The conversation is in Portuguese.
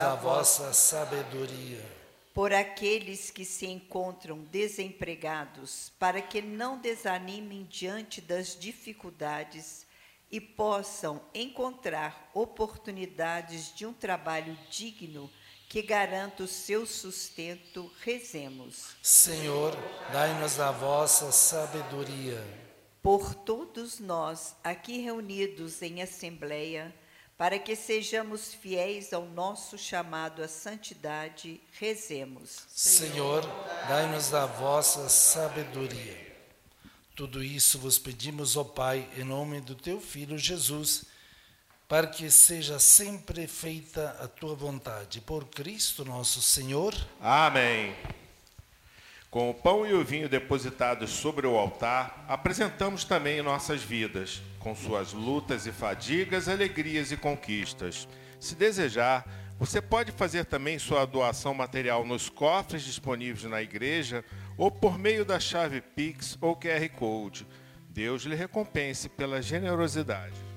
da vossa sabedoria. Por aqueles que se encontram desempregados, para que não desanimem diante das dificuldades e possam encontrar oportunidades de um trabalho digno que garanta o seu sustento, rezemos. Senhor, dai-nos da vossa sabedoria. Por todos nós aqui reunidos em assembleia, para que sejamos fiéis ao nosso chamado à santidade, rezemos. Senhor, dai-nos da vossa sabedoria. Tudo isso vos pedimos, ó Pai, em nome do teu Filho Jesus, para que seja sempre feita a tua vontade. Por Cristo nosso Senhor. Amém. Com o pão e o vinho depositados sobre o altar, apresentamos também nossas vidas, com suas lutas e fadigas, alegrias e conquistas. Se desejar, você pode fazer também sua doação material nos cofres disponíveis na igreja ou por meio da chave Pix ou QR Code. Deus lhe recompense pela generosidade.